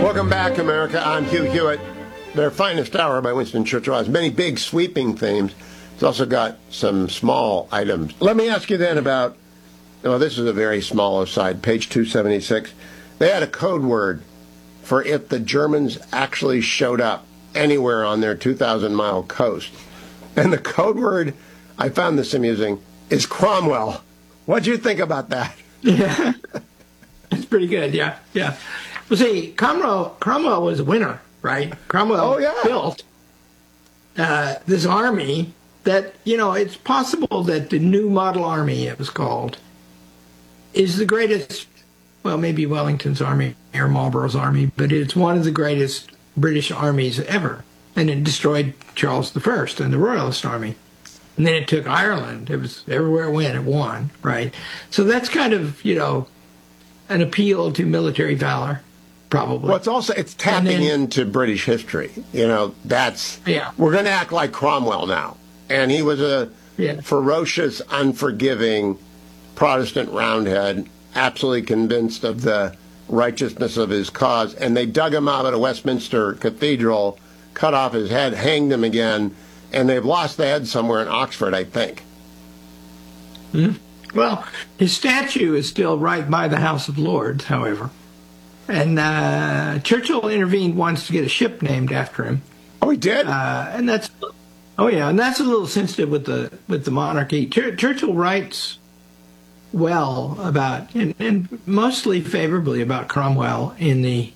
Welcome back, America. I'm Hugh Hewitt. Their Finest Hour by Winston Churchill has many big sweeping themes. It's also got some small items. Let me ask you then about, this is a very small aside, page 276. They had a code word for if the Germans actually showed up anywhere on their 2,000-mile coast. And the code word, I found this amusing, is Cromwell. What'd you think about that? Yeah, it's pretty good, yeah. Well, see, Cromwell was a winner, right? Cromwell built this army that, it's possible that the New Model Army, it was called, is the greatest, well, maybe Wellington's army or Marlborough's army, but it's one of the greatest British armies ever. And it destroyed Charles I and the Royalist Army. And then it took Ireland. It was everywhere it went, it won, right? So that's kind of, an appeal to military valor, probably. Well, it's tapping into British history. We're going to act like Cromwell now. And he was a ferocious, unforgiving Protestant Roundhead, absolutely convinced of the righteousness of his cause. And they dug him out of Westminster Cathedral, cut off his head, hanged him again, and they've lost the head somewhere in Oxford, I think. Mm-hmm. Well, his statue is still right by the House of Lords, however. And Churchill intervened once to get a ship named after him. Oh, he did? And that's a little sensitive with the monarchy. Churchill writes well about, and mostly favorably about Cromwell in the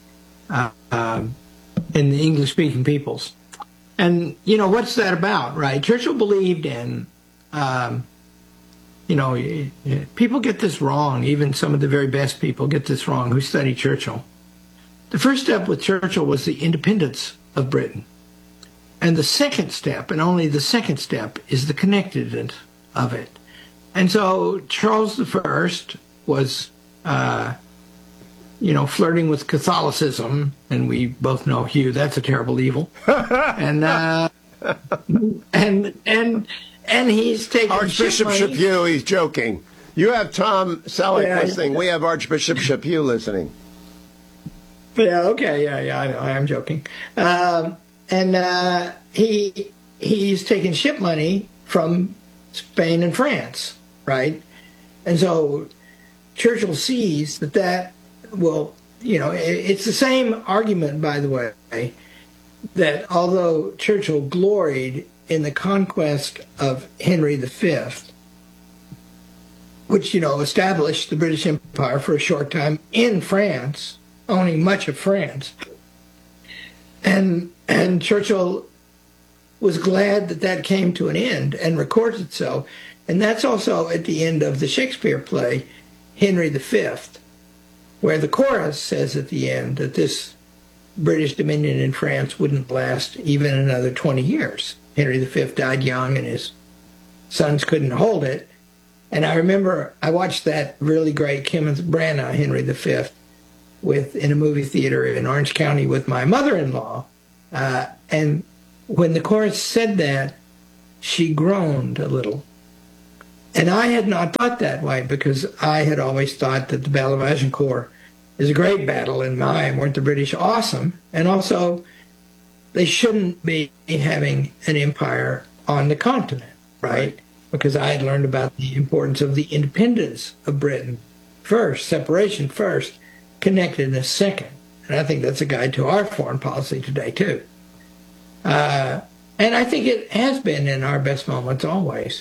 English-speaking peoples. And, what's that about, right? Churchill believed in, people get this wrong. Even some of the very best people get this wrong who study Churchill. The first step with Churchill was the independence of Britain. And the second step, and only the second step, is the connectedness of it. And so Charles I was, flirting with Catholicism, and we both know, Hugh, that's a terrible evil. And he's taking Archbishop Chaput, he's joking. You have Tom Selleck listening. We have Archbishop Chaput listening. Yeah, okay, yeah, I know, I am joking. He's taking ship money from Spain and France, right? And so Churchill sees that it's the same argument, by the way, that although Churchill gloried in the conquest of Henry V, which, established the British Empire for a short time in France, owning much of France, and Churchill was glad that came to an end and records it so. And that's also at the end of the Shakespeare play, Henry V, where the chorus says at the end that this British dominion in France wouldn't last even another 20 years. Henry V died young and his sons couldn't hold it. And I remember I watched that really great Kenneth Branagh, Henry V, in a movie theater in Orange County with my mother-in-law. And when the chorus said that, she groaned a little. And I had not thought that way, because I had always thought that the Battle of Agincourt is a great battle, and weren't the British awesome? And also, they shouldn't be having an empire on the continent, right? Because I had learned about the importance of the independence of Britain first, separation first, connectedness second. And I think that's a guide to our foreign policy today, too. And I think it has been in our best moments always.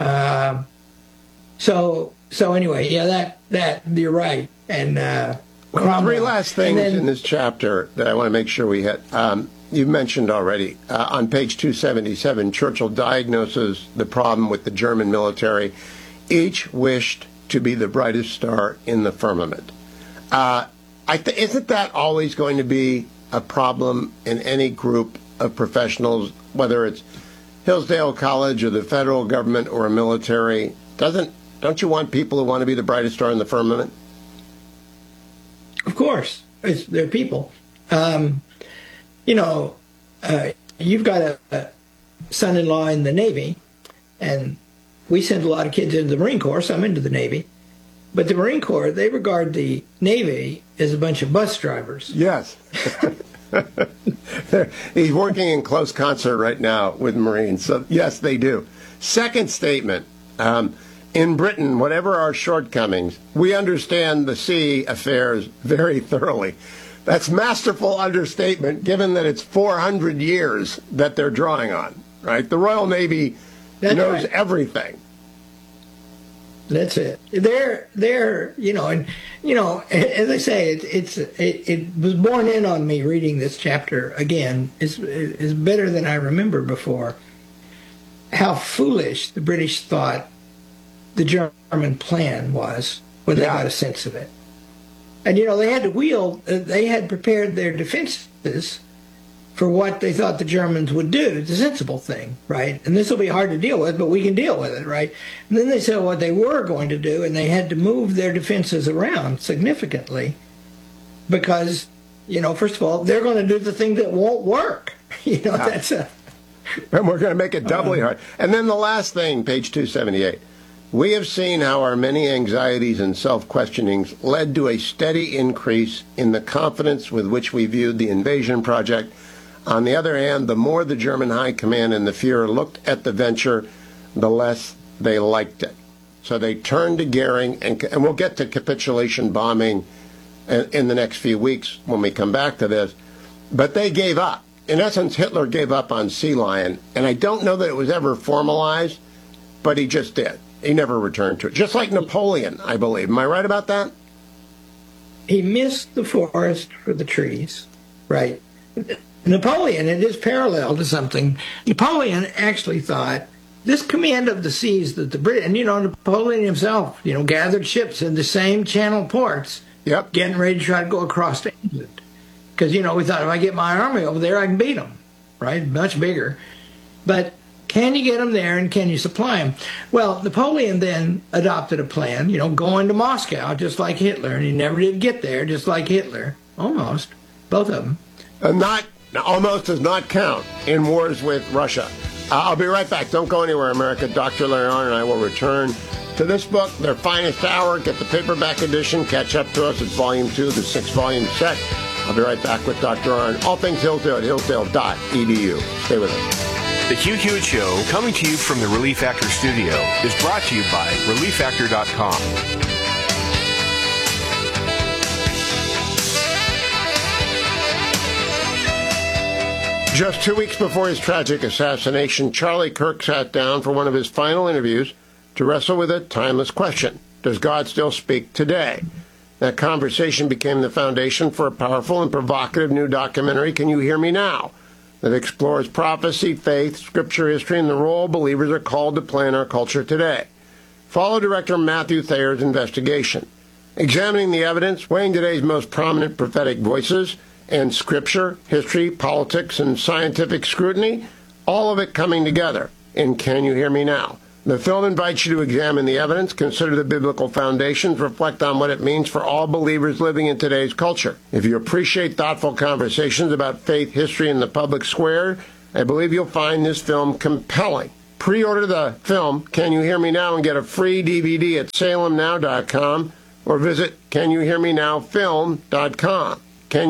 So anyway, that you're right. And three last things in this chapter that I want to make sure we hit. You mentioned already on page 277, Churchill diagnoses the problem with the German military. Each wished to be the brightest star in the firmament. Isn't that always going to be a problem in any group of professionals, whether it's Hillsdale College or the federal government or a military? Don't you want people who want to be the brightest star in the firmament? Of course. They're people. You've got a son-in-law in the Navy, and we send a lot of kids into the Marine Corps, so I'm into the Navy. But the Marine Corps, they regard the Navy as a bunch of bus drivers. Yes. He's working in close concert right now with Marines. So, yes, they do. Second statement. In Britain, whatever our shortcomings, we understand the sea affairs very thoroughly. That's masterful understatement, given that it's 400 years that they're drawing on, right? The Royal Navy knows everything. That's it. They're as I say, it was borne in on me reading this chapter again. Is better than I remember before. How foolish the British thought the German plan was when they got a sense of it. And they had prepared their defenses for what they thought the Germans would do. It's a sensible thing, right? And this will be hard to deal with, but we can deal with it, right? And then they said what they were going to do, and they had to move their defenses around significantly because, first of all, they're going to do the thing that won't work. That's a... And we're going to make it doubly hard. And then the last thing, page 278. We have seen how our many anxieties and self-questionings led to a steady increase in the confidence with which we viewed the invasion project. On the other hand, the more the German High Command and the Fuhrer looked at the venture, the less they liked it. So they turned to Goering, and we'll get to capitulation bombing in the next few weeks when we come back to this. But they gave up. In essence, Hitler gave up on Sea Lion, and I don't know that it was ever formalized, but he just did. He never returned to it. Just like Napoleon, I believe. Am I right about that? He missed the forest for the trees, right? Napoleon, it is parallel to something. Napoleon actually thought this command of the seas that the British, and Napoleon himself, gathered ships in the same channel ports, getting ready to try to go across to England. Because, we thought if I get my army over there, I can beat them, right? Much bigger. But can you get them there and can you supply them? Well, Napoleon then adopted a plan, going to Moscow just like Hitler, and he never did get there just like Hitler. Almost. Both of them. Almost does not count in wars with Russia. I'll be right back. Don't go anywhere, America. Dr. Larry Arnn and I will return to this book, Their Finest Hour. Get the paperback edition. Catch up to us. It's Volume 2, the 6-volume set. I'll be right back with Dr. Arnn. All things Hillsdale at hillsdale.edu. Stay with us. The Hugh Hewitt Show, coming to you from the Relief Factor studio, is brought to you by ReliefFactor.com. Just 2 weeks before his tragic assassination, Charlie Kirk sat down for one of his final interviews to wrestle with a timeless question. Does God still speak today? That conversation became the foundation for a powerful and provocative new documentary, Can You Hear Me Now?, that explores prophecy, faith, scripture, history, and the role believers are called to play in our culture today. Follow director Matthew Thayer's investigation, examining the evidence, weighing today's most prominent prophetic voices, and scripture, history, politics, and scientific scrutiny, all of it coming together in Can You Hear Me Now? The film invites you to examine the evidence, consider the biblical foundations, reflect on what it means for all believers living in today's culture. If you appreciate thoughtful conversations about faith, history, and the public square, I believe you'll find this film compelling. Pre-order the film, Can You Hear Me Now?, and get a free DVD at salemnow.com or visit CanYouHearMeNowFilm.com.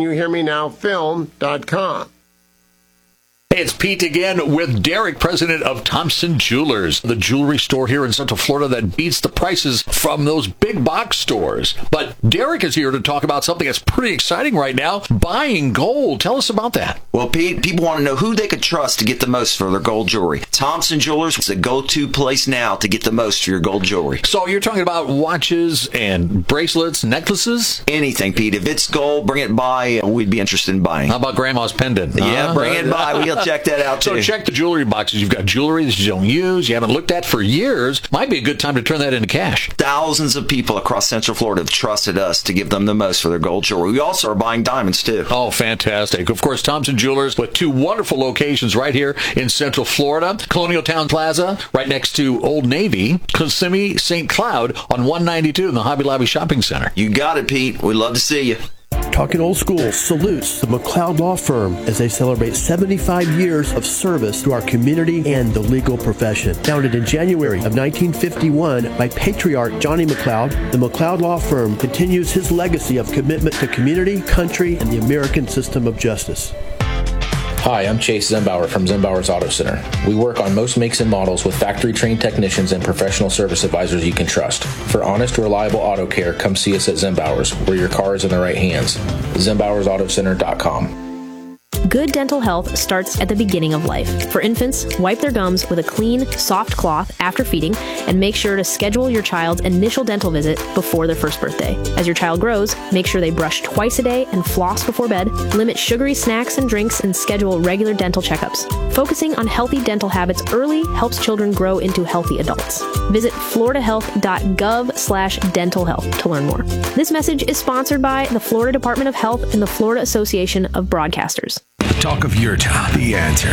CanYouHearMeNowFilm.com. Hey, it's Pete again with Derek, president of Thompson Jewelers, the jewelry store here in Central Florida that beats the prices from those big box stores. But Derek is here to talk about something that's pretty exciting right now, buying gold. Tell us about that. Well, Pete, people want to know who they could trust to get the most for their gold jewelry. Thompson Jewelers is the go-to place now to get the most for your gold jewelry. So you're talking about watches and bracelets, necklaces? Anything, Pete. If it's gold, bring it by. We'd be interested in buying. How about grandma's pendant? Yeah, bring it by. We'll check that out, too. So check the jewelry boxes. You've got jewelry that you don't use, you haven't looked at for years. Might be a good time to turn that into cash. Thousands of people across Central Florida have trusted us to give them the most for their gold jewelry. We also are buying diamonds, too. Oh, fantastic. Of course, Thompson Jewelers with two wonderful locations right here in Central Florida. Colonial Town Plaza, right next to Old Navy. Kissimmee St. Cloud on 192 in the Hobby Lobby Shopping Center. You got it, Pete. We'd love to see you. Talking Old School salutes the McLeod Law Firm as they celebrate 75 years of service to our community and the legal profession. Founded in January of 1951 by patriarch Johnny McLeod, the McLeod Law Firm continues his legacy of commitment to community, country, and the American system of justice. Hi, I'm Chase Zembauer from Zembauer's Auto Center. We work on most makes and models with factory-trained technicians and professional service advisors you can trust. For honest, reliable auto care, come see us at Zembauer's, where your car is in the right hands. Zembauer'sAutoCenter.com. Good dental health starts at the beginning of life. For infants, wipe their gums with a clean, soft cloth after feeding, and make sure to schedule your child's initial dental visit before their first birthday. As your child grows, make sure they brush twice a day and floss before bed, limit sugary snacks and drinks, and schedule regular dental checkups. Focusing on healthy dental habits early helps children grow into healthy adults. Visit floridahealth.gov/dental health to learn more. This message is sponsored by the Florida Department of Health and the Florida Association of Broadcasters. Talk of your town. The Answer.